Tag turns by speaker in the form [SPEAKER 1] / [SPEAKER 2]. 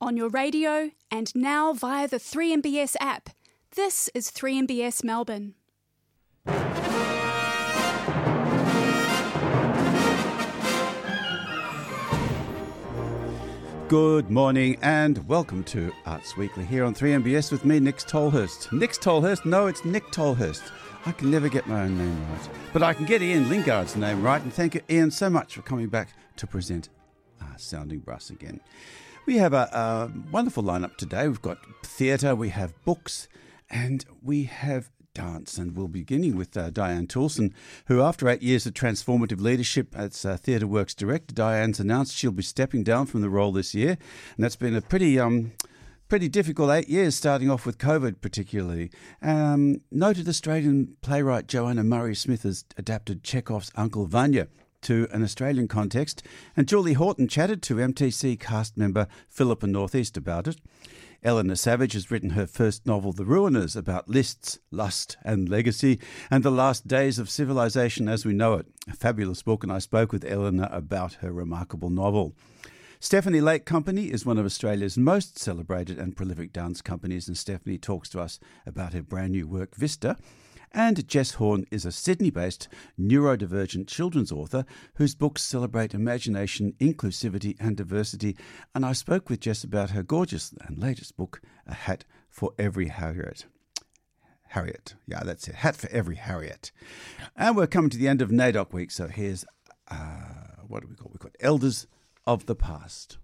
[SPEAKER 1] on your radio, and now via the 3MBS app. This is 3MBS Melbourne.
[SPEAKER 2] Good morning and welcome to Arts Weekly here on 3MBS with me, Nick Tolhurst. Nick Tolhurst? No, it's Nick Tolhurst. I can never get my own name right. But I can get Ian Lingard's name right, and thank you, Ian, so much for coming back to present Sounding Brass again. We have a wonderful lineup today. We've got theatre, we have books, and we have dance. And we'll be beginning with Diane Toulson, who after 8 years of transformative leadership as Theatre Works Director, Diane's announced she'll be stepping down from the role this year. And that's been a pretty difficult 8 years, starting off with COVID particularly. Noted Australian playwright Joanna Murray-Smith has adapted Chekhov's Uncle Vanya to an Australian context, and Julie Horton chatted to MTC cast member Philippa Northeast about it. Eleanor Savage has written her first novel, The Ruiners, about lists, lust and legacy, and the last days of civilization as we know it. A fabulous book, and I spoke with Eleanor about her remarkable novel. Stephanie Lake Company is one of Australia's most celebrated and prolific dance companies, and Stephanie talks to us about her brand new work, Vista. And Jess Horn is a Sydney-based neurodivergent children's author whose books celebrate imagination, inclusivity and diversity. And I spoke with Jess about her gorgeous and latest book, A Hat for Every Harriet. Harriet, yeah, that's it, Hat for Every Harriet. And we're coming to the end of NAIDOC week, so here's, what do we call it? We've got Elders of the Past.